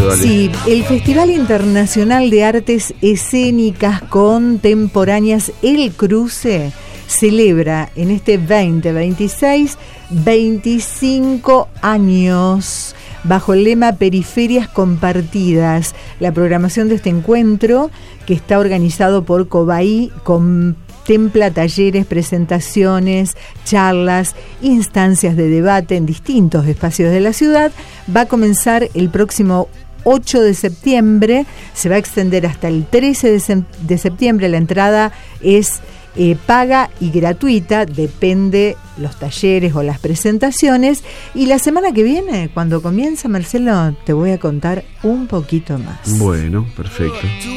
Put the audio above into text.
dale. Sí, el Festival Internacional de Artes Escénicas Contemporáneas El Cruce celebra en este 2026 25 años bajo el lema Periferias Compartidas. La programación de este encuentro, que está organizado por Cobaí, contempla talleres, presentaciones, charlas, instancias de debate en distintos espacios de la ciudad. Va a comenzar el próximo 8 de septiembre, se va a extender hasta el 13 de septiembre. La entrada es paga y gratuita, depende los talleres o las presentaciones. Y la semana que viene, cuando comienza, Marcelo, te voy a contar un poquito más. Bueno, perfecto.